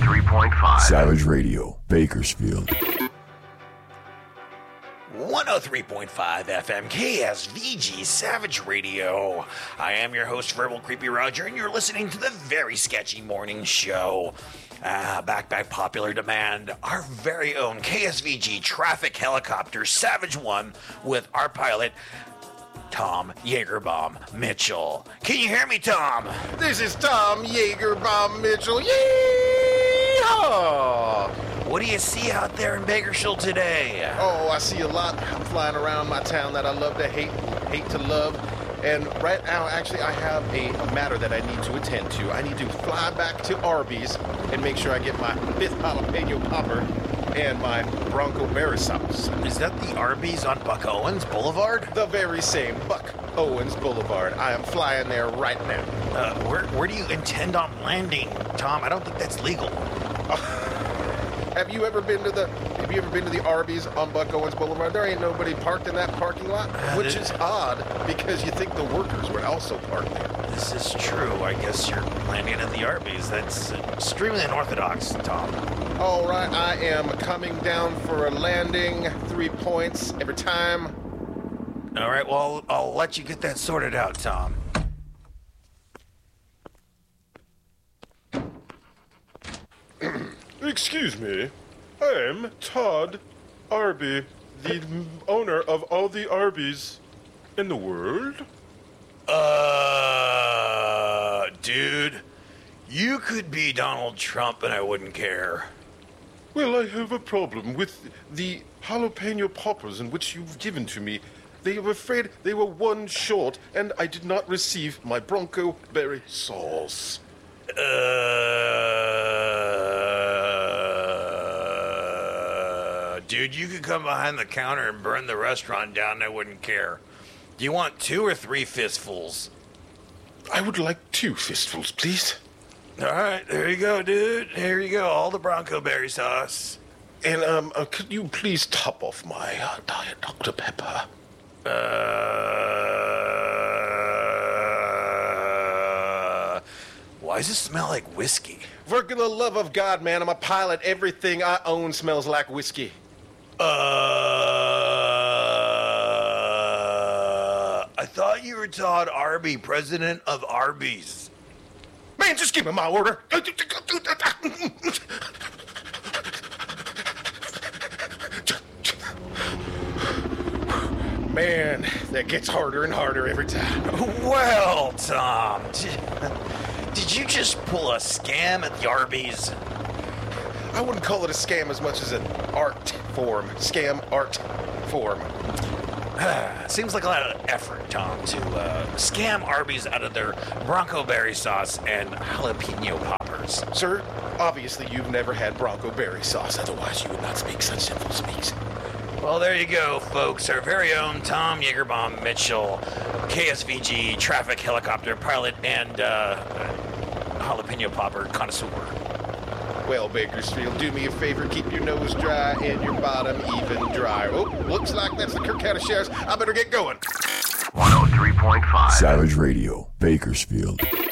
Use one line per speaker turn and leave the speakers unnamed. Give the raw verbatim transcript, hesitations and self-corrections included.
three point five.
Savage Radio, Bakersfield.
one oh three point five F M K S V G Savage Radio. I am your host, Verbal Creepy Roger, and you're listening to the Very Sketchy Morning Show. Uh, back by popular demand, our very own K S V G traffic helicopter, Savage One, with our pilot, Tom Jagerbaum Mitchell. Can you hear me, Tom?
This is Tom Jagerbaum Mitchell. Yeehaw!
What do you see out there in Bakersfield today?
Oh, I see a lot. I'm flying around my town that I love to hate, hate to love. And right now, actually, I have a, a matter that I need to attend to. I need to fly back to Arby's and make sure I get my fifth jalapeno popper and my Bronco berry sauce.
Is that the Arby's on Buck Owens Boulevard?
The very same Buck Owens Boulevard. I am flying there right now.
Uh, where, where do you intend on landing, Tom? I don't think that's legal.
Have you ever been to the Have you ever been to the Arby's on Buck Owens Boulevard? There ain't nobody parked in that parking lot, which is odd because you think the workers would also park there.
This is true. I guess you're landing at the Arby's. That's extremely unorthodox, Tom.
All right, I am coming down for a landing. Three points every time.
All right, well, I'll, I'll let you get that sorted out, Tom.
Excuse me, I'm Todd Arby, the owner of all the Arby's in the world.
Uh, dude, you could be Donald Trump and I wouldn't care.
Well, I have a problem with the jalapeno poppers in which you've given to me. They were afraid they were one short, and I did not receive my Bronco berry sauce.
Uh, dude, you could come behind the counter and burn the restaurant down and I wouldn't care. Do you want two or three fistfuls?
I would like two fistfuls, please.
All right, there you go, dude. Here you go, all the Bronco berry sauce.
And, um, uh, could you please top off my uh, Diet Doctor Pepper?
Uh, why does it smell like whiskey?
For the love of God, man, I'm a pilot. Everything I own smells like whiskey.
Uh, I thought you were Todd Arby, president of Arby's.
Man, just give me my order. Man, that gets harder and harder every time.
Well, Tom, did, did you just pull a scam at the Arby's?
I wouldn't call it a scam as much as an art form. Scam art form.
Seems like a lot of effort, Tom, to uh, scam Arby's out of their Bronco berry sauce and jalapeno poppers.
Sir, obviously you've never had Bronco berry sauce, otherwise you would not speak such simple speaks.
Well, there you go, folks. Our very own Tom Jagerbaum Mitchell, K S V G traffic helicopter pilot and uh, jalapeno popper connoisseur.
Well, Bakersfield, do me a favor, keep your nose dry and your bottom even dry. Oh, looks like that's the Kirk County Sheriff's. I better get going.
one oh three point five.
Savage Radio, Bakersfield.